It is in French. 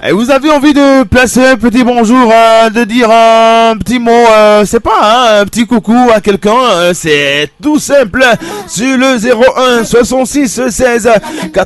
Et vous avez envie de placer un petit bonjour, de dire un petit mot, c'est pas, hein, un petit coucou à quelqu'un, c'est tout simple, sur le 01 66 16